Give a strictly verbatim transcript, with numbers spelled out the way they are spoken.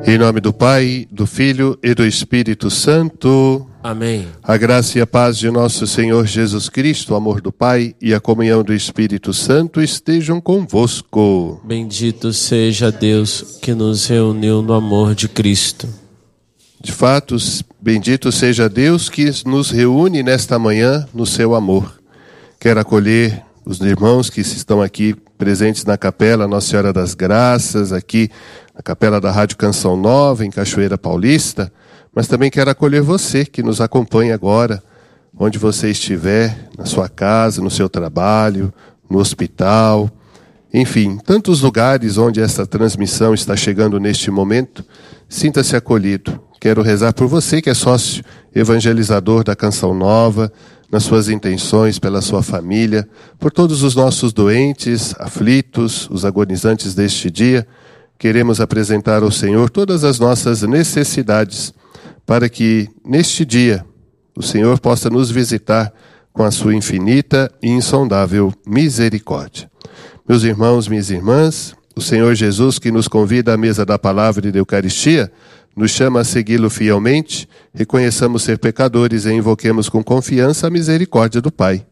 Em nome do Pai, do Filho e do Espírito Santo. Amém. A graça e a paz de nosso Senhor Jesus Cristo, o amor do Pai e a comunhão do Espírito Santo estejam convosco. Bendito seja Deus que nos reuniu no amor de Cristo. De fato, bendito seja Deus que nos reúne nesta manhã no seu amor. Quero acolher os irmãos que estão aqui presentes na capela Nossa Senhora das Graças, aqui na capela da Rádio Canção Nova, em Cachoeira Paulista, mas também quero acolher você que nos acompanha agora, onde você estiver, na sua casa, no seu trabalho, no hospital, enfim, tantos lugares onde essa transmissão está chegando neste momento. Sinta-se acolhido. Quero rezar por você que é sócio evangelizador da Canção Nova, nas suas intenções, pela sua família, por todos os nossos doentes, aflitos, os agonizantes deste dia. Queremos apresentar ao Senhor todas as nossas necessidades, para que, neste dia, o Senhor possa nos visitar com a sua infinita e insondável misericórdia. Meus irmãos, minhas irmãs, o Senhor Jesus, que nos convida à mesa da palavra e da Eucaristia, nos chama a segui-lo fielmente, reconheçamos ser pecadores e invoquemos com confiança a misericórdia do Pai.